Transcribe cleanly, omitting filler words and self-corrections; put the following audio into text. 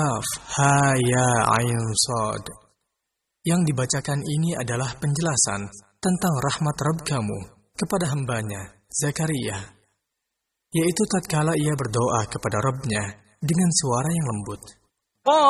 Kaf, ha, ya, ain, sod. Yang dibacakan ini adalah penjelasan tentang rahmat Rabb kamu kepada hambanya, Zakaria, yaitu tatkala ia berdoa kepada Rabb-Nya dengan suara yang lembut.